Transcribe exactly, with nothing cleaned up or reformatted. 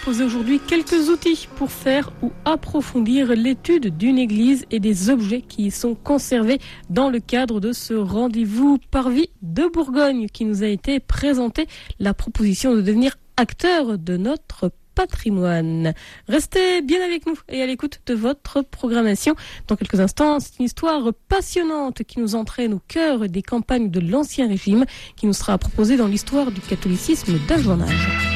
proposer aujourd'hui quelques outils pour faire ou approfondir l'étude d'une église et des objets qui y sont conservés dans le cadre de ce rendez-vous Parvis de Bourgogne qui nous a été présenté, la proposition de devenir acteur de notre patrimoine. Restez bien avec nous et à l'écoute de votre programmation. Dans quelques instants, c'est une histoire passionnante qui nous entraîne au cœur des campagnes de l'Ancien Régime, qui nous sera proposée dans l'histoire du catholicisme d'Âge en âge.